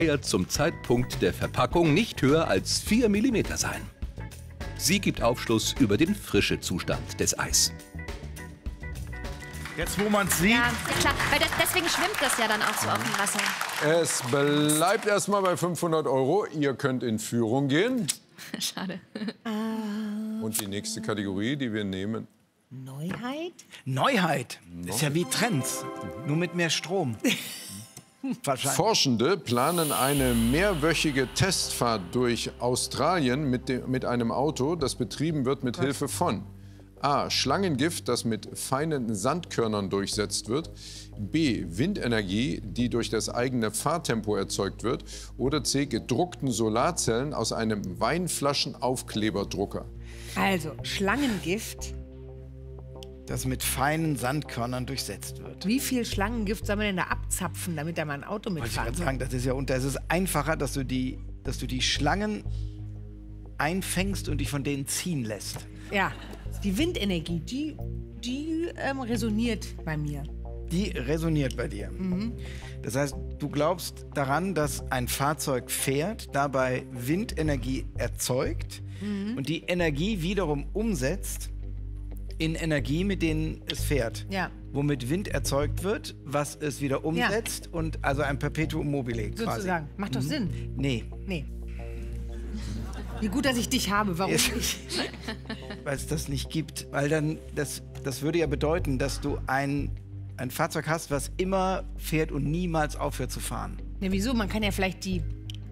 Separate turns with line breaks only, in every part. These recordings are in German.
zum Zeitpunkt der Verpackung nicht höher als 4 mm sein. Sie gibt Aufschluss über den Frischezustand des Eis.
Jetzt, wo man es sieht.
Ja, klar, weil deswegen schwimmt das ja dann auch so auf dem Wasser.
Es bleibt erstmal bei 500 €. Ihr könnt in Führung gehen.
Schade.
Und die nächste Kategorie, die wir nehmen.
Neuheit?
Neuheit. Ist ja wie Trends, nur mit mehr Strom. Wahrscheinlich.
Forschende planen eine mehrwöchige Testfahrt durch Australien mit einem Auto, das betrieben wird mit Hilfe von A. Schlangengift, das mit feinen Sandkörnern durchsetzt wird. B. Windenergie, die durch das eigene Fahrtempo erzeugt wird. Oder C. Gedruckten Solarzellen aus einem Weinflaschenaufkleberdrucker.
Also, Schlangengift.
Das mit feinen Sandkörnern durchsetzt wird.
Wie viel Schlangengift soll man denn da abzapfen, damit da mal ein Auto
Wollte ich
mitfahren
gerade
kann?
sagen, das ist ja es ist einfacher, dass du die Schlangen einfängst und dich von denen ziehen lässt.
Ja, die Windenergie, die resoniert bei mir.
Die resoniert bei dir. Das heißt, du glaubst daran, dass ein Fahrzeug fährt, dabei Windenergie erzeugt und die Energie wiederum umsetzt in Energie, mit denen es fährt.
Ja.
Womit Wind erzeugt wird, was es wieder umsetzt und also ein Perpetuum mobile quasi.
Sozusagen. Macht doch Sinn.
Nee.
Nee. Wie gut, dass ich dich habe. Warum
Jetzt-
nicht?
Weil es das nicht gibt. Weil dann, das würde ja bedeuten, dass du ein Fahrzeug hast, was immer fährt und niemals aufhört zu fahren.
Ja, wieso? Man kann ja vielleicht die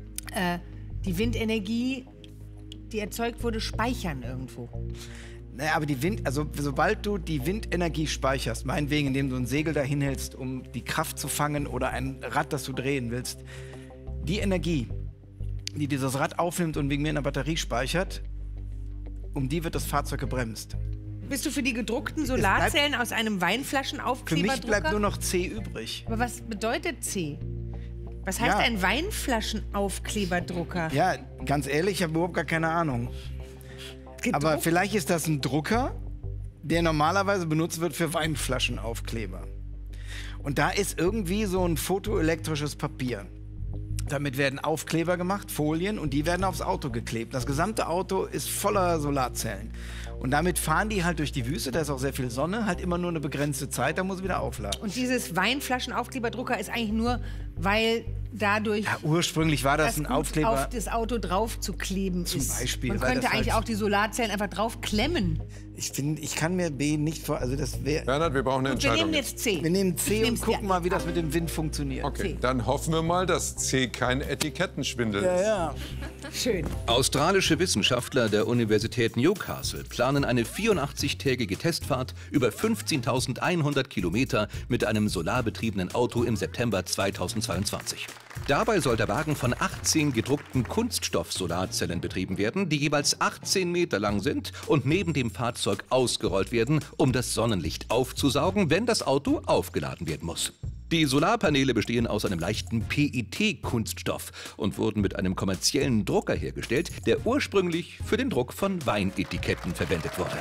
Windenergie, die erzeugt wurde, speichern irgendwo.
Naja, aber sobald du die Windenergie speicherst, meinetwegen, indem du ein Segel dahin hältst, um die Kraft zu fangen oder ein Rad, das du drehen willst, die Energie, die dieses Rad aufnimmt und wegen mir in der Batterie speichert, um die wird das Fahrzeug gebremst.
Bist du für die gedruckten Solarzellen aus einem
Für
Weinflaschenaufkleberdrucker?
mich bleibt nur noch C übrig.
Aber was bedeutet C? Was heißt
Ja.
ein Weinflaschenaufkleberdrucker?
Ja, ganz ehrlich, ich habe überhaupt gar keine Ahnung. Aber vielleicht ist das ein Drucker, der normalerweise benutzt wird für Weinflaschenaufkleber. Und da ist irgendwie so ein photoelektrisches Papier. Damit werden Aufkleber gemacht, Folien, und die werden aufs Auto geklebt. Das gesamte Auto ist voller Solarzellen. Und damit fahren die halt durch die Wüste, da ist auch sehr viel Sonne, halt immer nur eine begrenzte Zeit, da muss sie wieder aufladen.
Und dieses Weinflaschenaufkleberdrucker ist eigentlich nur, weil dadurch
Ja, ursprünglich war das ein
gut
Aufkleber.
auf das Auto drauf zu kleben
Zum
ist.
Beispiel,
Man
weil
könnte
das
eigentlich
halt-
auch die Solarzellen einfach drauf klemmen.
Ich kann mir B nicht vor, also das wäre...
Bernhard, wir brauchen eine
Und wir
Entscheidung.
nehmen jetzt C.
Wir nehmen C
Ich
und
nehm's
gucken
dir.
mal, wie das mit dem Wind funktioniert.
Okay,
C.
dann hoffen wir mal, dass C kein Etikettenschwindel ist.
Ja.
Schön.
Australische Wissenschaftler der Universität Newcastle planen eine 84-tägige Testfahrt über 15.100 Kilometer mit einem solarbetriebenen Auto im September 2022. Dabei soll der Wagen von 18 gedruckten Kunststoff-Solarzellen betrieben werden, die jeweils 18 Meter lang sind und neben dem Fahrzeug ausgerollt werden, um das Sonnenlicht aufzusaugen, wenn das Auto aufgeladen werden muss. Die Solarpaneele bestehen aus einem leichten PET-Kunststoff und wurden mit einem kommerziellen Drucker hergestellt, der ursprünglich für den Druck von Weinetiketten verwendet wurde.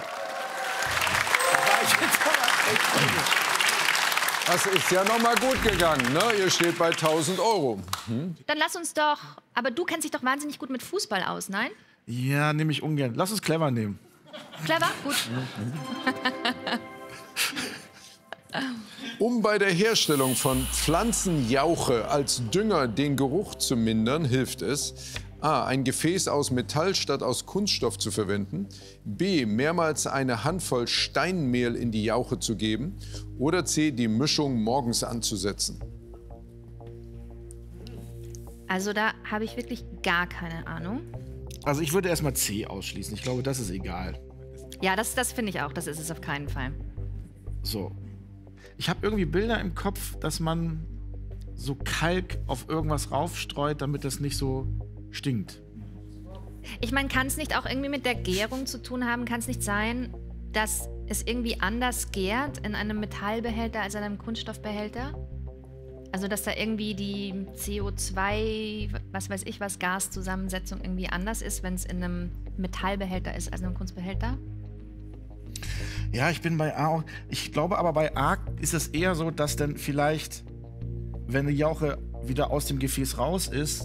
Das ist ja noch mal gut gegangen, ne? Ihr steht bei 1.000 €.
Dann lass uns doch. Aber du kennst dich doch wahnsinnig gut mit Fußball aus, nein?
Ja, nehme ich ungern. Lass uns clever nehmen.
Clever? Gut.
Um bei der Herstellung von Pflanzenjauche als Dünger den Geruch zu mindern, hilft es, A. ein Gefäß aus Metall statt aus Kunststoff zu verwenden, B. mehrmals eine Handvoll Steinmehl in die Jauche zu geben oder C. die Mischung morgens anzusetzen.
Also da habe ich wirklich gar keine Ahnung.
Also ich würde erstmal C ausschließen. Ich glaube, das ist egal.
Ja, das finde ich auch. Das ist es auf keinen Fall.
So. Ich habe irgendwie Bilder im Kopf, dass man so Kalk auf irgendwas raufstreut, damit das nicht so stinkt.
Ich meine, kann es nicht auch irgendwie mit der Gärung zu tun haben? Kann es nicht sein, dass es irgendwie anders gärt in einem Metallbehälter als in einem Kunststoffbehälter? Also, dass da irgendwie die CO2, was weiß ich was, Gaszusammensetzung irgendwie anders ist, wenn es in einem Metallbehälter ist als in einem Kunstbehälter?
Ja, ich bin bei A auch. Ich glaube aber bei A ist es eher so, dass dann vielleicht, wenn die Jauche wieder aus dem Gefäß raus ist,